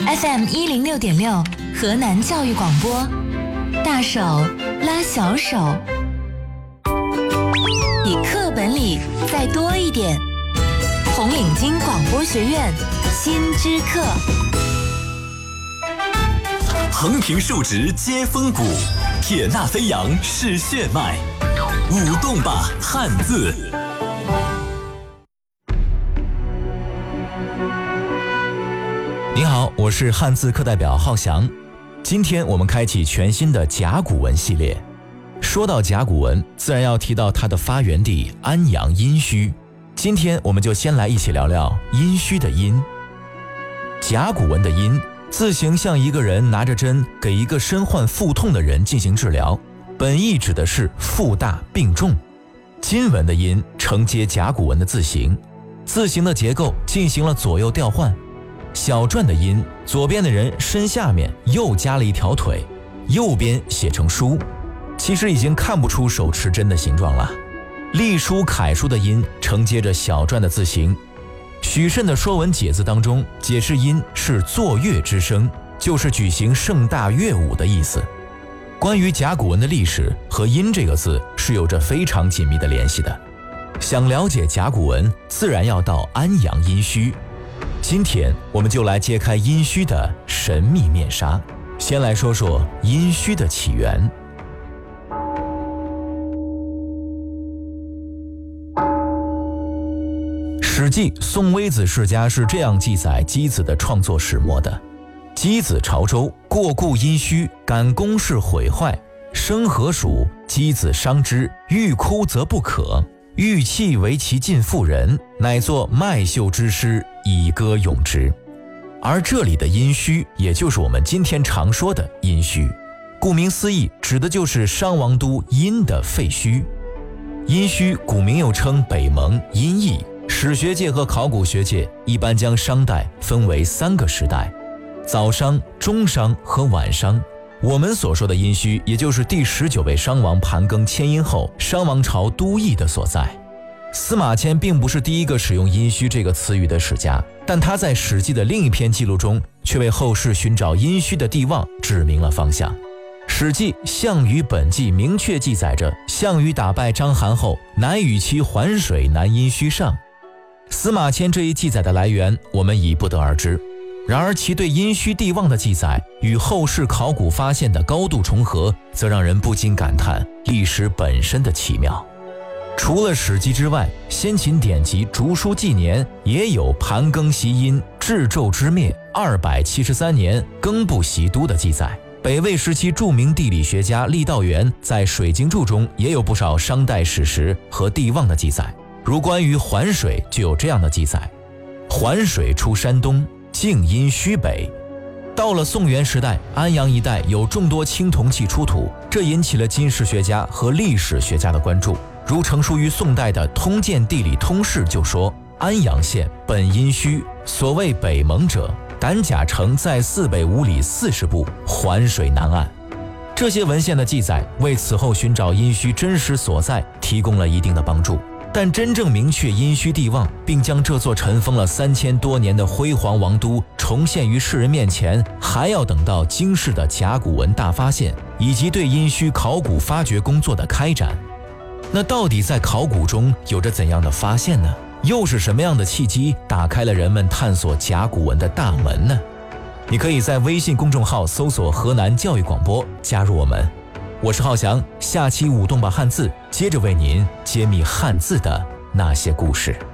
FM106.6河南教育广播，大手拉小手，比课本里再多一点。红领巾广播学院新知课。 横平竖直接风骨，铁纳飞扬是血脉，舞动吧汉字。 您好，我是汉字课代表浩翔。今天我们开启全新的甲骨文系列。说到甲骨文，自然要提到它的发源地安阳殷墟。今天我们就先来一起聊聊殷墟的殷。甲骨文的殷字形像一个人拿着针给一个身患腹痛的人进行治疗，本意指的是腹大病重。金文的殷承接甲骨文的字形，字形的结构进行了左右调换。小篆的殷，左边的人身下面又加了一条腿，右边写成书，其实已经看不出手持针的形状了。隶书楷书的殷承接着小篆的字形。许慎的《说文解字》当中解释殷是作乐之声，就是举行盛大乐舞的意思。关于甲骨文的历史和殷这个字是有着非常紧密的联系的。想了解甲骨文，自然要到安阳殷墟。今天我们就来揭开殷墟的神秘面纱。先来说说殷墟的起源。史记《宋微子世家》是这样记载箕子的创作始末的：箕子朝周，过故殷墟，感宫室毁坏，生何属？箕子伤之，欲哭则不可，欲泣为其近妇人，乃作麦秀之诗，以歌咏之。而这里的殷墟，也就是我们今天常说的殷墟，顾名思义，指的就是商王都殷的废墟。殷墟古名又称北蒙、殷邑。史学界和考古学界一般将商代分为3个时代：早商、中商和晚商。我们所说的殷墟，也就是第19位商王盘庚迁殷后，商王朝都邑的所在。司马迁并不是第一个使用殷墟这个词语的史家，但他在《史记》的另一篇记录中，却为后世寻找殷墟的地望指明了方向。《史记·项羽本纪》明确记载着，项羽打败章邯后，乃与其环水南殷墟上。司马迁这一记载的来源，我们已不得而知。然而其对殷墟地望的记载与后世考古发现的高度重合，则让人不禁感叹历史本身的奇妙。除了《史记》之外，先秦典籍《竹书纪年》也有盘庚袭殷，至纣之灭273年，庚不袭都的记载。北魏时期著名地理学家郦道元在《水经注》中也有不少商代史实和地望的记载。如关于环水就有这样的记载：环水出山东，境殷墟北。到了宋元时代，安阳一带有众多青铜器出土，这引起了金石学家和历史学家的关注。如成书于宋代的《通鉴地理通释》就说：安阳县本殷墟，所谓北蒙者，胆甲城在泗北5里40步，环水南岸。这些文献的记载为此后寻找殷墟真实所在提供了一定的帮助。但真正明确殷墟地望，并将这座尘封了3000多年的辉煌王都重现于世人面前，还要等到京市的甲骨文大发现，以及对殷墟考古发掘工作的开展。那到底在考古中有着怎样的发现呢？又是什么样的契机打开了人们探索甲骨文的大门呢？你可以在微信公众号搜索河南教育广播，加入我们。我是浩翔，下期舞动吧汉字，接着为您揭秘汉字的那些故事。